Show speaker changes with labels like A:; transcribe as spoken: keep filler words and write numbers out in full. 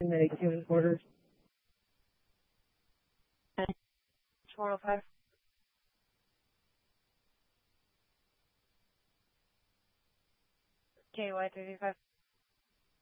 A: ninety-two and quarters.
B: four oh five. K Y thirty-five.